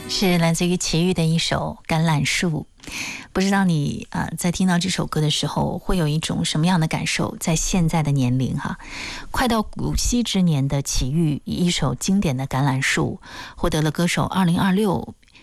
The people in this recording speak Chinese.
是来自于齐豫的一首《橄榄树》。不知道你在听到这首歌的时候会有一种什么样的感受？在现在的年龄快到古稀之年的齐豫以一首经典的《橄榄树》获得了歌手2026